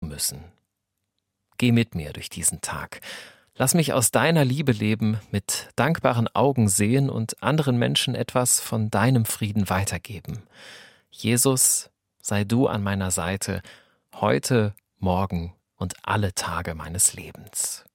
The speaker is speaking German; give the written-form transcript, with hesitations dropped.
müssen. Geh mit mir durch diesen Tag. Lass mich aus deiner Liebe leben, mit dankbaren Augen sehen und anderen Menschen etwas von deinem Frieden weitergeben. Jesus, sei du an meiner Seite, heute, morgen und alle Tage meines Lebens.